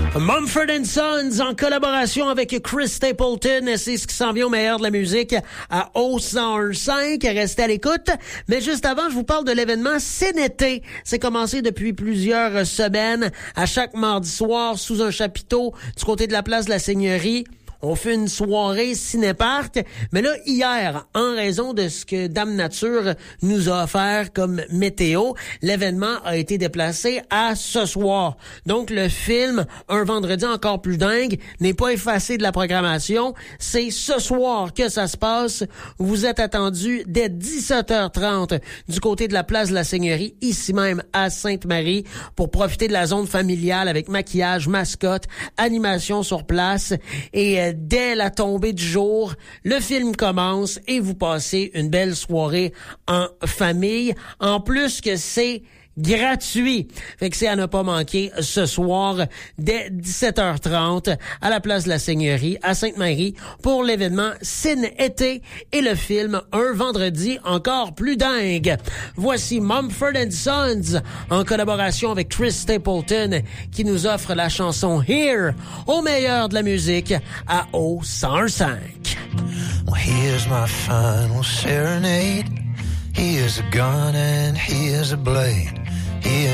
Mumford & Sons en collaboration avec Chris Stapleton, c'est ce qui s'en vient au meilleur de la musique à O101.5. Restez à l'écoute. Mais juste avant, je vous parle de l'événement Ciné-été. C'est commencé depuis plusieurs semaines, à chaque mardi soir, sous un chapiteau du côté de la place de la Seigneurie. On fait une soirée ciné-parc, mais là, hier, en raison de ce que Dame Nature nous a offert comme météo, l'événement a été déplacé à ce soir. Donc, le film, Un vendredi encore plus dingue, n'est pas effacé de la programmation. C'est ce soir que ça se passe. Vous êtes attendus dès 17h30 du côté de la place de la Seigneurie, ici même à Sainte-Marie, pour profiter de la zone familiale avec maquillage, mascotte, animation sur place et dès la tombée du jour, le film commence et vous passez une belle soirée en famille. En plus que c'est gratuit. Fait que c'est à ne pas manquer ce soir dès 17h30 à la place de la Seigneurie à Sainte-Marie pour l'événement Ciné-été et le film Un vendredi encore plus dingue. Voici Mumford & Sons en collaboration avec Chris Stapleton qui nous offre la chanson Here au meilleur de la musique à O101.5. Well, here's my final serenade. Here's a gun and here's a blade. Here's